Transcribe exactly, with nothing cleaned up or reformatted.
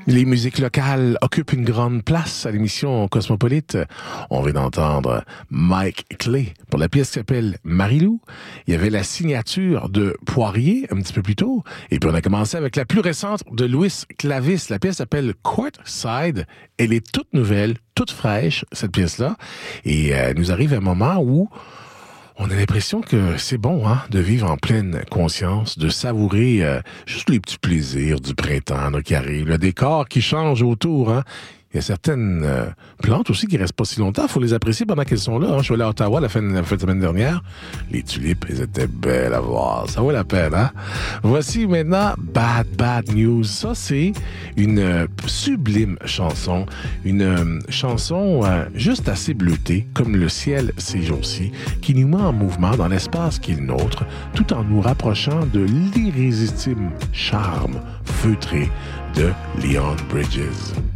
Les musiques locales occupent une grande place à l'émission Cosmopolite. On vient d'entendre Mike Clay pour la pièce qui s'appelle Marilou. Il y avait la signature de Poirier un petit peu plus tôt. Et puis on a commencé avec la plus récente de Louis Clavis. La pièce s'appelle Courtside. Elle est toute nouvelle, toute fraîche, cette pièce-là. Et euh, nous arrive un moment où on a l'impression que c'est bon, hein, de vivre en pleine conscience, de savourer euh, juste les petits plaisirs du printemps là, qui arrive, le décor qui change autour, hein. Il y a certaines euh, plantes aussi qui restent pas si longtemps. Il faut les apprécier pendant qu'elles sont là. Hein. Je suis allé à Ottawa la fin, la fin de semaine dernière. Les tulipes, elles étaient belles à voir. Ça vaut la peine, hein? Voici maintenant Bad Bad News. Ça, c'est une euh, sublime chanson. Une euh, chanson euh, juste assez bleutée, comme le ciel ces jours-ci, qui nous met en mouvement dans l'espace qui est le nôtre, tout en nous rapprochant de l'irrésistible charme feutré de Leon Bridges.